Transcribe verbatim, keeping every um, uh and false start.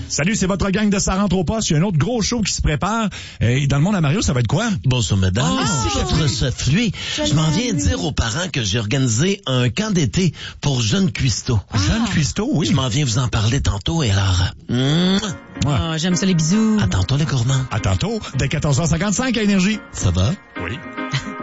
Salut, c'est votre gang de Ça rentre au poste. Il y a un autre gros show qui se prépare. Et dans le monde à Mario, ça va être quoi? Bonsoir, mesdames. Oh, Ici votre chef, lui. Je m'en viens dire aux parents que j'ai organisé un camp d'été pour jeunes cuistots. Ah. Jeune cuistot, oui. Je m'en viens vous en parler tantôt, et alors... Mmh, Oh, j'aime ça, les bisous. à tantôt, les gourmands. À tantôt, dès quatorze heures cinquante-cinq à Énergie. Ça va? Oui.